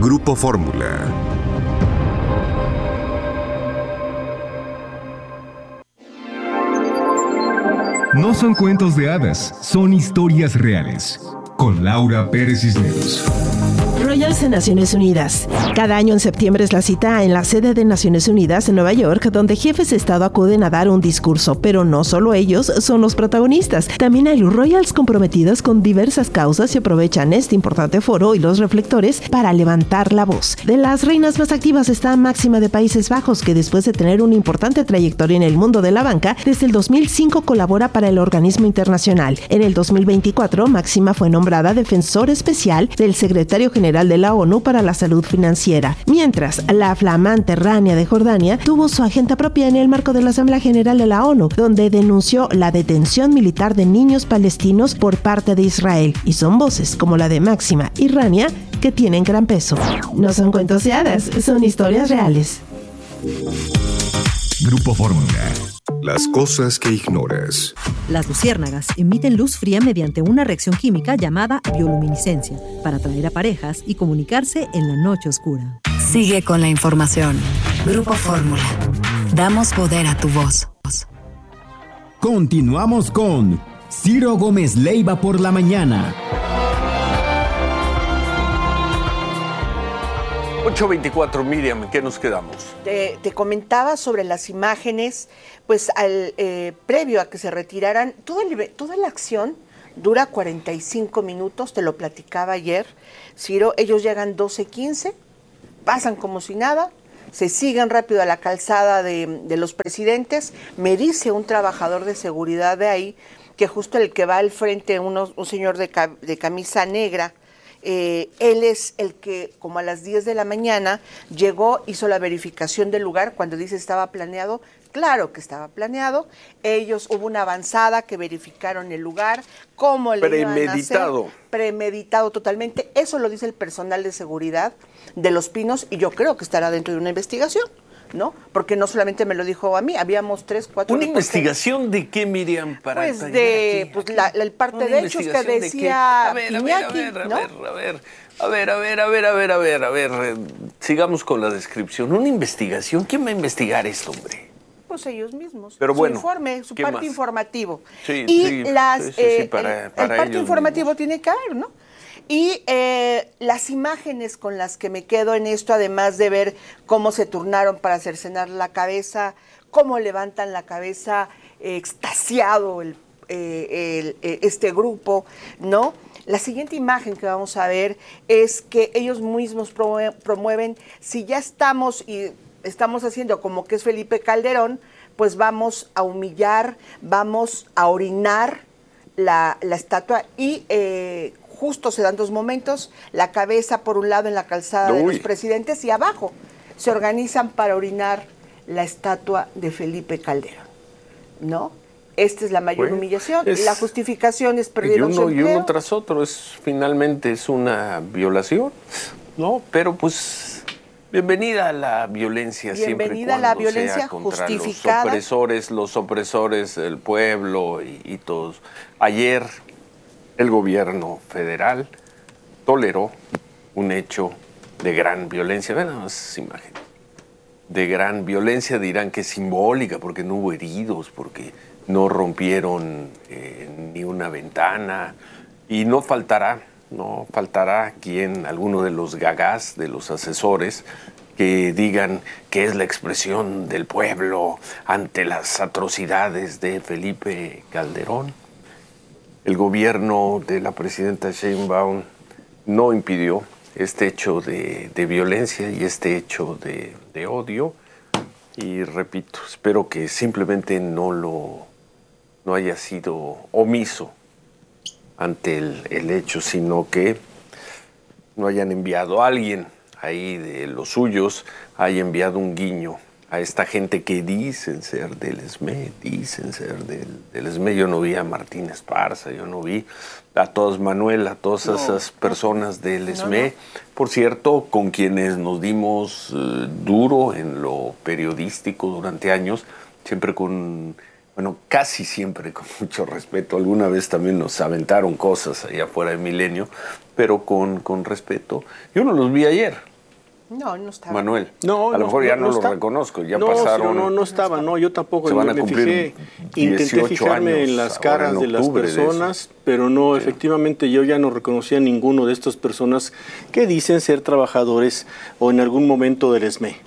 Grupo Fórmula. No son cuentos de hadas, son historias reales. Con Laura Pérez Cisneros. Royals de Naciones Unidas. Cada año en septiembre es la cita en la sede de Naciones Unidas en Nueva York, donde jefes de Estado acuden a dar un discurso, pero no solo ellos son los protagonistas. También hay los Royals comprometidos con diversas causas y aprovechan este importante foro y los reflectores para levantar la voz. De las reinas más activas está Máxima de Países Bajos, que después de tener una importante trayectoria en el mundo de la banca, desde el 2005 colabora para el organismo internacional. En el 2024, Máxima fue nombrada defensor especial del secretario general de la ONU para la salud financiera, mientras la flamante Rania de Jordania tuvo su agenda propia en el marco de la Asamblea General de la ONU, donde denunció la detención militar de niños palestinos por parte de Israel, y son voces como la de Máxima y Rania que tienen gran peso. No son cuentos de hadas, son historias reales. Grupo Fórmula. Las cosas que ignoras. Las luciérnagas emiten luz fría mediante una reacción química llamada bioluminiscencia para atraer a parejas y comunicarse en la noche oscura. Sigue con la información. Grupo Fórmula. Damos poder a tu voz. Continuamos con Ciro Gómez Leiva por la mañana. 8:24, Miriam, ¿qué nos quedamos? Te comentaba sobre las imágenes, pues previo a que se retiraran, toda la acción dura 45 minutos, te lo platicaba ayer, Ciro, ellos llegan 12:15, pasan como si nada, se siguen rápido a la calzada de los presidentes. Me dice un trabajador de seguridad de ahí, que justo el que va al frente, un señor de camisa negra, él es el que como a las 10 de la mañana llegó, hizo la verificación del lugar. Cuando dice estaba planeado, claro que estaba planeado. Hubo una avanzada que verificaron el lugar, cómo le iban a hacer. Premeditado totalmente. Eso lo dice el personal de seguridad de Los Pinos y yo creo que estará dentro de una investigación, ¿no? Porque no solamente me lo dijo a mí, habíamos 3, 4... ¿Una investigación de qué, Miriam? Pues el parte de hechos que decía Iñaki, ¿no? A ver, sigamos con la descripción. ¿Una investigación? ¿Quién va a investigar esto, hombre? Pues ellos mismos. Pero bueno, su informe, su parte informativo. Sí, el para parte informativo mismos tiene que haber, ¿no? Y las imágenes con las que me quedo en esto, además de ver cómo se turnaron para cercenar la cabeza, cómo levantan la cabeza extasiado este grupo, ¿no? La siguiente imagen que vamos a ver es que ellos mismos promueven, si ya estamos haciendo como que es Felipe Calderón, pues vamos a humillar, vamos a orinar la estatua y justo se dan 2 momentos, la cabeza por un lado en la calzada de los presidentes y abajo se organizan para orinar la estatua de Felipe Calderón, ¿no? Esta es la mayor humillación. La justificación es perdieron su empleo. Y uno tras otro, finalmente es una violación, ¿no? Pero pues bienvenida a la violencia, bienvenida a la violencia sea contra justificada. Los opresores del pueblo y todos. Ayer el gobierno federal toleró un hecho de gran violencia. Vean esas imágenes. De gran violencia, dirán que es simbólica porque no hubo heridos, porque no rompieron ni una ventana. Y no faltará alguno de los gagás, de los asesores, que digan que es la expresión del pueblo ante las atrocidades de Felipe Calderón. El gobierno de la presidenta Sheinbaum no impidió este hecho de violencia y este hecho de odio. Y repito, espero que simplemente no haya sido omiso ante el hecho, sino que no hayan enviado a alguien ahí de los suyos, haya enviado un guiño a esta gente que dicen ser del ESME, del ESME. Yo no vi a Martín Esparza, yo no vi a todas esas personas del ESME. Por cierto, con quienes nos dimos duro en lo periodístico durante años, casi siempre con mucho respeto. Alguna vez también nos aventaron cosas allá afuera de Milenio, pero con respeto. Yo no los vi ayer. No estaba. Manuel, No, a lo mejor ya no lo está. reconozco, ya no, pasaron. Sí, no estaba, no, yo tampoco se van a me cumplir fijé. Intenté 18 fijarme años en las ahora caras en de las octubre de personas, pero no, Sí. efectivamente yo ya no reconocía a ninguno de estas personas que dicen ser trabajadores o en algún momento del ESME.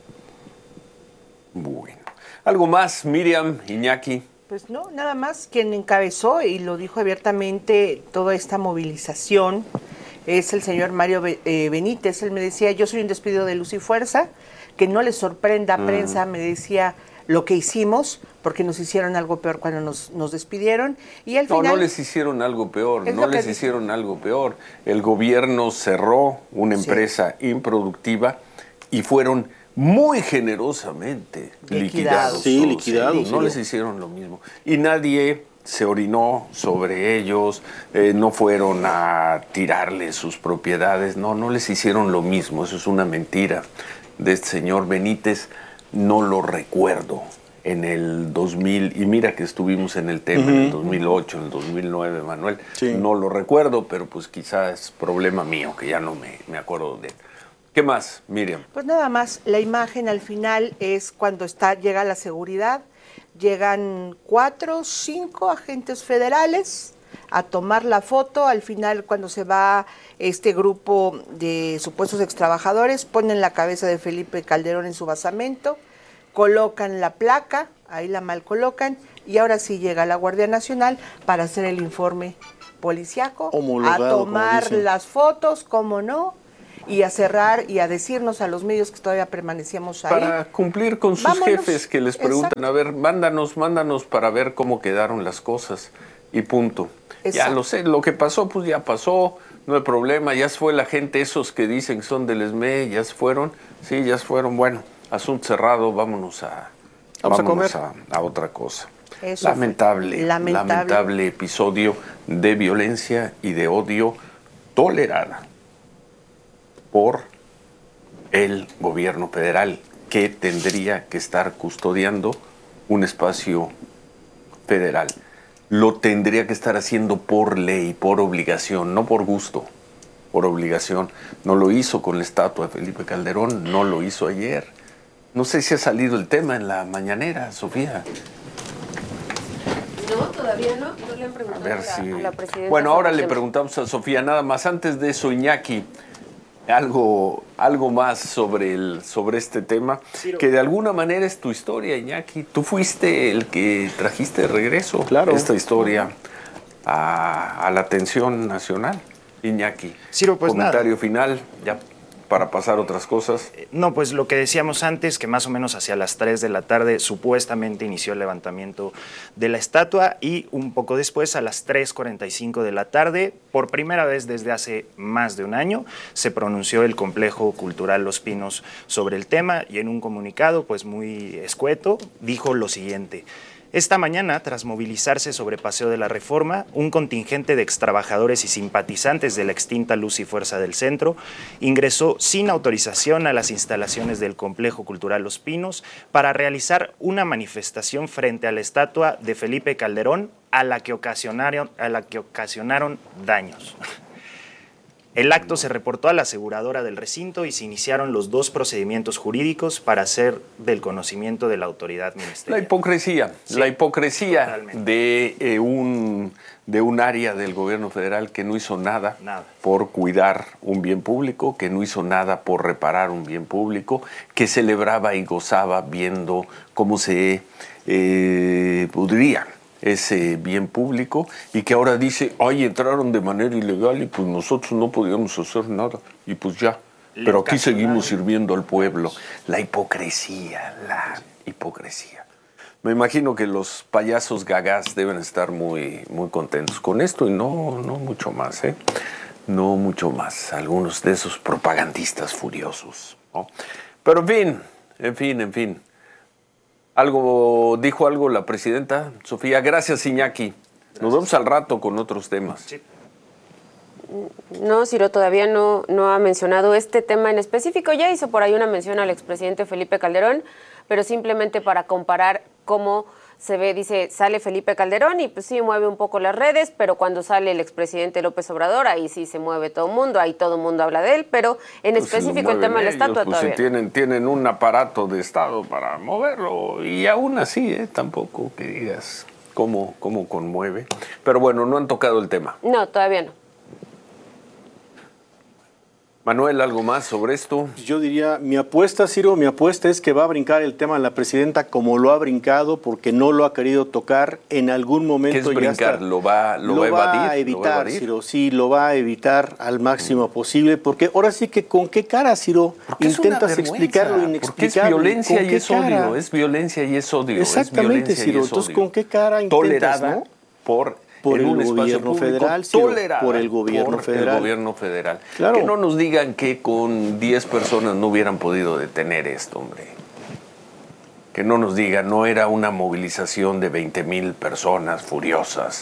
Bueno. ¿Algo más, Miriam, Iñaki? Pues no, nada más quien encabezó y lo dijo abiertamente toda esta movilización es el señor Mario Benítez. Él me decía, yo soy un despido de luz y fuerza, que no le sorprenda a prensa, me decía lo que hicimos, porque nos hicieron algo peor cuando nos despidieron. Y al final, No les hicieron algo peor, es no lo que les dice. hicieron algo peor. El gobierno cerró una Sí. empresa improductiva y fueron muy generosamente liquidados. Sí, todos liquidados, ellos. No sí. les hicieron lo mismo. Y nadie se orinó sobre ellos, no fueron a tirarles sus propiedades, no les hicieron lo mismo. Eso es una mentira de este señor Benítez. No lo recuerdo en el 2000, y mira que estuvimos en el tema en el 2008, en el 2009, Manuel. Sí. No lo recuerdo, pero pues quizás es problema mío, que ya no me acuerdo de él. ¿Qué más, Miriam? Pues nada más, la imagen al final es cuando llega la seguridad, llegan 4 o 5 agentes federales a tomar la foto. Al final, cuando se va este grupo de supuestos extrabajadores, ponen la cabeza de Felipe Calderón en su basamento, colocan la placa, ahí la mal colocan, y ahora sí llega la Guardia Nacional para hacer el informe policiaco, Homologado, a como tomar dicen. las fotos, cómo no, y a cerrar y a decirnos a los medios que todavía permanecíamos ahí. Para cumplir con sus Vámonos. jefes que les preguntan, Exacto. a ver, mándanos para ver cómo quedaron las cosas y punto. Ya Exacto. lo sé, lo que pasó, pues ya pasó, no hay problema, ya se fue la gente, esos que dicen que son del ESME, ya se fueron, sí, ya se fueron, bueno, asunto cerrado, vámonos a comer. a otra cosa. Eso Lamentable episodio de violencia y de odio tolerada por el gobierno federal, que tendría que estar custodiando un espacio federal. Lo tendría que estar haciendo por ley, por obligación, no por gusto, por obligación. No lo hizo con la estatua de Felipe Calderón, no lo hizo ayer. No sé si ha salido el tema en la mañanera, Sofía. No, todavía no. No le han preguntado A ver a si... la presidenta. Bueno, ahora sobre le el tema. preguntamos a Sofía. Nada más, antes de eso, Iñaki, algo más sobre este tema, que de alguna manera es tu historia, Iñaki. Tú fuiste el que trajiste de regreso esta historia a la atención nacional, Iñaki. Ciro, pues comentario final, ya para pasar a otras cosas. No, pues lo que decíamos antes, que más o menos hacia las 3 de la tarde supuestamente inició el levantamiento de la estatua, y un poco después, a las 3:45 de la tarde, por primera vez desde hace más de un año, se pronunció el Complejo Cultural Los Pinos sobre el tema, y en un comunicado pues muy escueto dijo lo siguiente: esta mañana, tras movilizarse sobre Paseo de la Reforma, un contingente de extrabajadores y simpatizantes de la extinta Luz y Fuerza del Centro ingresó sin autorización a las instalaciones del Complejo Cultural Los Pinos para realizar una manifestación frente a la estatua de Felipe Calderón a la que ocasionaron daños. El acto se reportó a la aseguradora del recinto y se iniciaron los 2 procedimientos jurídicos para hacer del conocimiento de la autoridad ministerial. La hipocresía de un área del gobierno federal que no hizo nada por cuidar un bien público, que no hizo nada por reparar un bien público, que celebraba y gozaba viendo cómo se pudría ese bien público, y que ahora dice, ay, entraron de manera ilegal y pues nosotros no podíamos hacer nada, y pues ya, pero aquí seguimos sirviendo al pueblo. La hipocresía. Me imagino que los payasos gagás deben estar muy, muy contentos con esto, y no mucho más, no mucho más, algunos de esos propagandistas furiosos, ¿no? Pero en fin. ¿Dijo algo la presidenta? Sofía, gracias, Iñaki. Nos vemos al rato con otros temas. Sí. No, Ciro, todavía no ha mencionado este tema en específico. Ya hizo por ahí una mención al expresidente Felipe Calderón, pero simplemente para comparar cómo se ve, dice, sale Felipe Calderón y pues sí mueve un poco las redes, pero cuando sale el expresidente López Obrador, ahí sí se mueve todo el mundo, ahí todo el mundo habla de él, pero en Pues específico el tema de la estatua pues todavía. Si tienen un aparato de Estado para moverlo, y aún así, tampoco que digas cómo conmueve. Pero bueno, no han tocado el tema. No, todavía no. Manuel, ¿algo más sobre esto? Yo diría, mi apuesta, Ciro, es que va a brincar el tema de la presidenta como lo ha brincado, porque no lo ha querido tocar en algún momento. ¿Qué es brincar? ¿Lo va a evadir? ¿Lo va a evitar, Ciro? Sí, lo va a evitar al máximo posible, porque ahora sí que con qué cara, Ciro, intentas explicar lo inexplicable. Porque es violencia y es odio, es violencia y es odio. Exactamente, Ciro. Entonces, ¿con qué cara intentas, tolerada, no? Por el un gobierno federal, tolerada por el gobierno federal. El gobierno federal. Claro. Que no nos digan que con 10 personas no hubieran podido detener esto, hombre. Que no nos digan, no era una movilización de 20,000 personas furiosas.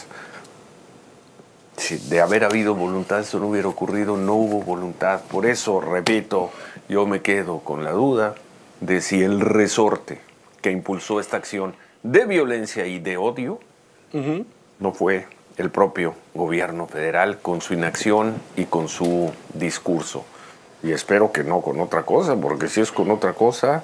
Si de haber habido voluntad, eso no hubiera ocurrido, no hubo voluntad. Por eso, repito, yo me quedo con la duda de si el resorte que impulsó esta acción de violencia y de odio no fue el propio gobierno federal con su inacción y con su discurso. Y espero que no con otra cosa, porque si es con otra cosa...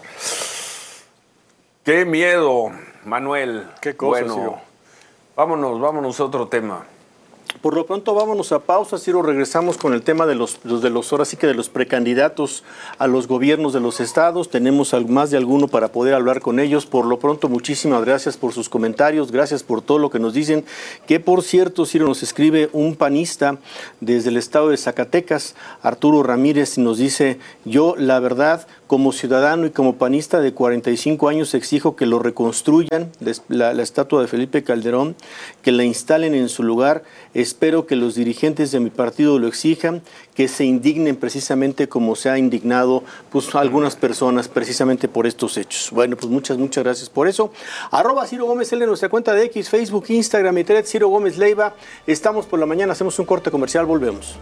¡Qué miedo, Manuel! ¡Qué cosa, bueno, Ciro! Vámonos a otro tema. Por lo pronto vámonos a pausa, Ciro, regresamos con el tema de los ahora sí que de los precandidatos a los gobiernos de los estados. Tenemos más de alguno para poder hablar con ellos. Por lo pronto, muchísimas gracias por sus comentarios, gracias por todo lo que nos dicen. Que por cierto, Ciro, nos escribe un panista desde el estado de Zacatecas, Arturo Ramírez, y nos dice: yo, la verdad, como ciudadano y como panista de 45 años, exijo que lo reconstruyan, la estatua de Felipe Calderón, que la instalen en su lugar. Espero que los dirigentes de mi partido lo exijan, que se indignen precisamente como se ha indignado pues algunas personas precisamente por estos hechos. Bueno, pues muchas gracias por eso. @Ciro Gómez L en nuestra cuenta de X, Facebook, Instagram y Threads, Ciro Gómez Leiva. Estamos por la mañana, hacemos un corte comercial, volvemos.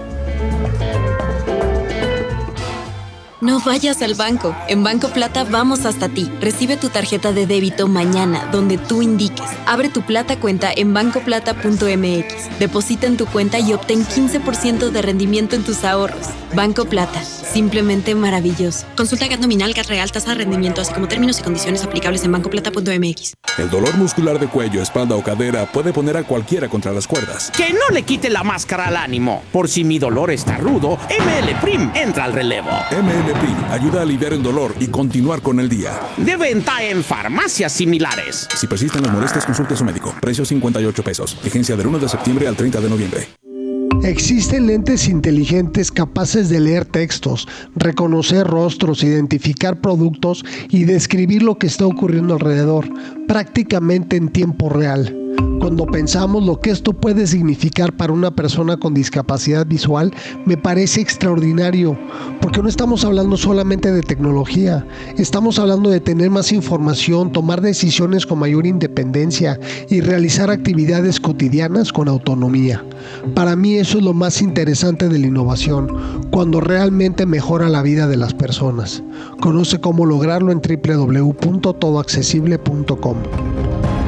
No vayas al banco. En Banco Plata vamos hasta ti. Recibe tu tarjeta de débito mañana, donde tú indiques. Abre tu Plata cuenta en bancoplata.mx. Deposita en tu cuenta y obtén 15% de rendimiento en tus ahorros. Banco Plata. Simplemente maravilloso. Consulta GAT nominal, GAT real, tasa de rendimiento, así como términos y condiciones aplicables en bancoplata.mx. El dolor muscular de cuello, espalda o cadera puede poner a cualquiera contra las cuerdas. Que no le quite la máscara al ánimo. Por si mi dolor está rudo, ML Prim entra al relevo. ML Prim ayuda a aliviar el dolor y continuar con el día. De venta en farmacias similares. Si persisten las molestias, consulte a su médico. Precio $58. Vigencia del 1 de septiembre al 30 de noviembre. Existen lentes inteligentes capaces de leer textos, reconocer rostros, identificar productos y describir lo que está ocurriendo alrededor, prácticamente en tiempo real. Cuando pensamos lo que esto puede significar para una persona con discapacidad visual, me parece extraordinario, porque no estamos hablando solamente de tecnología, estamos hablando de tener más información, tomar decisiones con mayor independencia y realizar actividades cotidianas con autonomía. Para mí eso es lo más interesante de la innovación, cuando realmente mejora la vida de las personas. Conoce cómo lograrlo en www.todoaccesible.com.